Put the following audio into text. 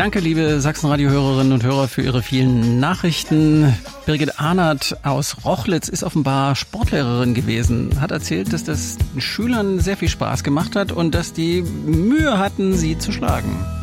Danke, liebe Sachsenradio-Hörerinnen und Hörer, für Ihre vielen Nachrichten. Birgit Ahnert aus Rochlitz ist offenbar Sportlehrerin gewesen, hat erzählt, dass das den Schülern sehr viel Spaß gemacht hat und dass die Mühe hatten, sie zu schlagen.